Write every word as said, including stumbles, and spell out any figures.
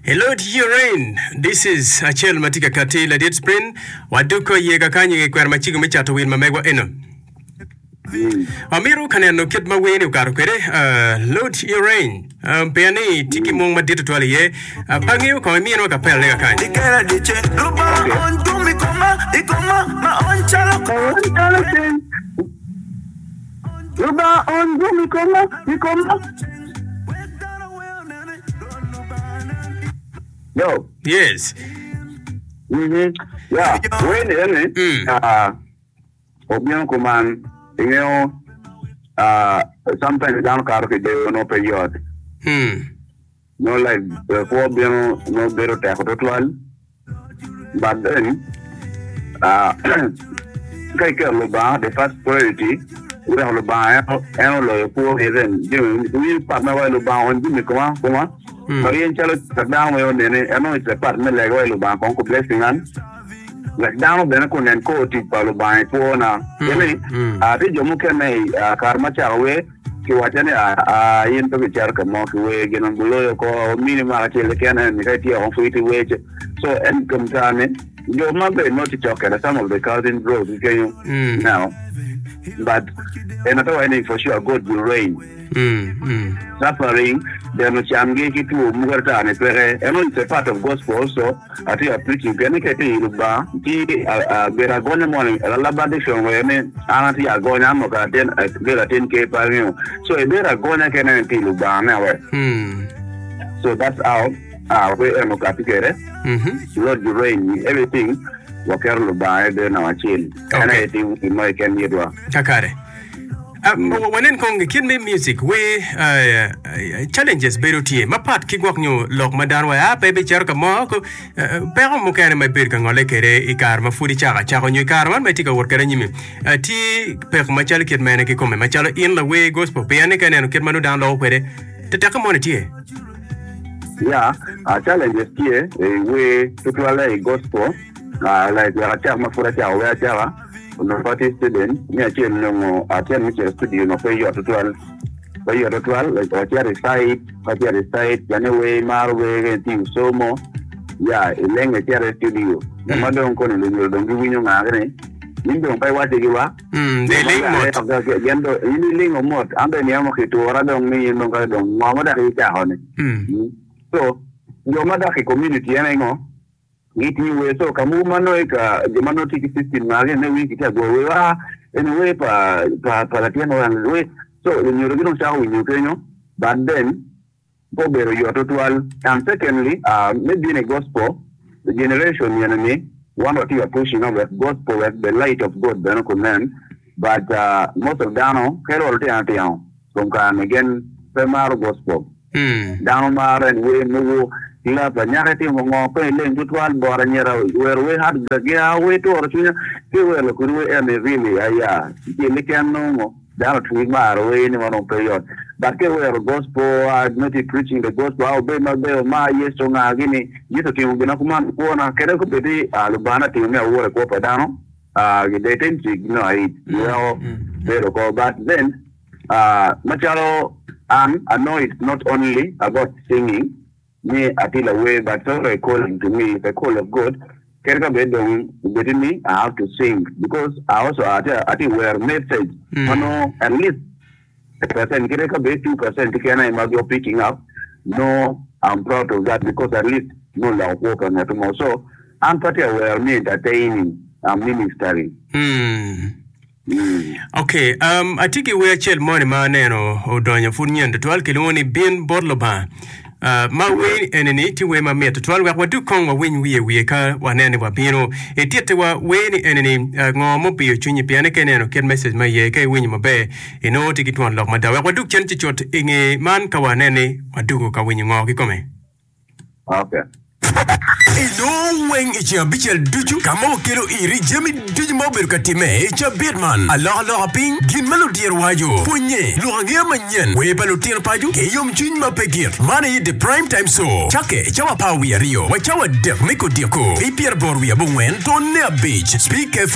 Hello to you, Rain. This is Achel Matika Kati, La Dead Spring. Waduko Yega Kanye, Quermachigo Michato in Mamegua Eno. Amiru Canano Kit Maway, Ukarquere, uh, Lord to you, Rain. Um, Peony, Tiki Mong Madito Twalier, a Pangio, Comino Capel Legacan. The Cara de Chen, Luba, on Dumicoma, Icoma, my own Chalaco, Luba, on Dumicoma, Icoma. Yo. Yes. Mm-hmm. Yeah. When then, mm. uh, Obion command, you know, uh, sometimes down car could do no period. Hmm. No, like, the four Bion, no better tackle. But then, uh, the first priority, we have to buy and lawyer for his we partner while bound, give me come on, come on. Marian Charlotte down on the I know it's a partner like oil bank on blessing and like down then I couldn't go to Palubai for now. I think you can make a karmacha away to what any uh into the charka mock away again on below or minimal can and the idea of free wage. So and come down your mother not to talk at some of the cousin bros you now. But another one for sure God will rain. Suffering, they are not changi to Mugarta and Pere, and it's a part of gospel also. I think I'm preaching Penicati, Luba, T. Beragona morning, a labadation where Anati are going on about ten at ten K per year. So a better gonna can anti Luba now. So that's how our way and Mokapicere. Lord, you rain everything. Walker Luba, then our chill. And I think we might can get one. Takare. When in Kong kid me music, we challenges Beruti, my part kick walk new lock Madanwa, baby Charka Marco, Peromocan, my birkan or lekere, Ikarma, Fudi Chara, Charon, you carman, my take a worker in a tea, per my child kid manaki come, my child in the way goes for Pianican and Kidmanu down low where the Takamonitie. Yeah, a challenges here, a way to gospel, like a chama for a chow, no party student, near Chilno, attend which studio, no pay your twelve. Pay your twelve, like what you recite, what you recite, Janaway, Marway, and things so more. Yeah, a language studio. The mother don't call you, don't give you Magane. You don't pay what you are. Hm, they link of the gender, any link or more, under the Yamaki to rather me and Longadon, Mamma Hm. So, your mother community, and I know. Eating way so Kamumanoika, the monotic system, and we can go anyway, Palatiano and way. So when you're going to show in Ukraine, but then, Bobero, you are total. And secondly, uh, maybe in a gospel, the generation, enemy, one or two are pushing over gospel as the light of God, the man. But uh, most of Dano, Carol Tiantian, from can again, Femar gospel. Down and we move. La narrative of more paying to one border where we had the gear way to Orchina, they were look and really, yeah, they can no more. Down to Mar away anyone on period. But they were gospel, I'm not preaching the gospel, I'll be my day of my yes to Nagini, you to Kim Ginakuman, Pona, Kerakopedi, Alubana, Timia, or a copper down. Uh, they tend to ignore it, you know, very cool. But then, uh, Machalo, and I know it's not only about singing. Me Attila way, but also a calling to me, the call of God. Kerka bedong between me, I have to sing because I also at I think we're message. You know, at least a percent, Kerka bed two percent. Can I must be picking up? No, I'm proud of that because at least no love work on that tomorrow. So I'm pretty aware me entertaining, I'm ministering. Hmm. Mm. Okay, um, I think we are chill money man or doing your funny and the twelve kiloni bin bottle. Uh, my way and an eighty way my mate to twelve. What do come when we we car one any wapino? A theatre way and any mopi, junior pianican and can message my ye, win my bay in order to get one lock my dog. What do change it in a man kawanene? What do go when you walk come? Okay. Ino weng ichi bichel duju kamo kilo iri jemi duju mobil katime ichi bitman Allah Allah ping gin melodir wajo punye luangia manyen we pelotir paju ke yom chin mapegir mane the prime time show chake chawa pa wi rio wa chawa dek miko diako ipier bor wi abungwen tonne beach speak